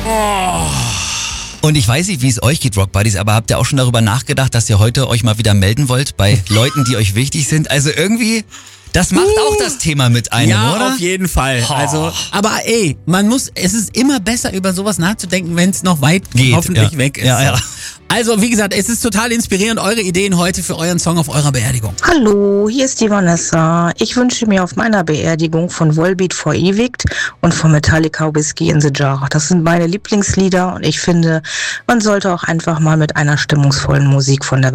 Und ich weiß nicht, wie es euch geht, Rock Buddies, aber habt ihr auch schon darüber nachgedacht, dass ihr heute euch mal wieder melden wollt bei Leuten, die euch wichtig sind? Also irgendwie, das macht auch das Thema mit einem, ja, oder? auf jeden Fall. Also, aber ey, es ist immer besser, über sowas nachzudenken, wenn es noch weit Geht, hoffentlich weg ist. Ja. Also, wie gesagt, es ist total inspirierend, eure Ideen heute für euren Song auf eurer Beerdigung. Hallo, hier ist die Vanessa. Ich wünsche mir auf meiner Beerdigung von Volbeat Verewigt und von Metallica Whiskey in the Jar. Das sind meine Lieblingslieder und ich finde, man sollte auch einfach mal mit einer stimmungsvollen Musik von der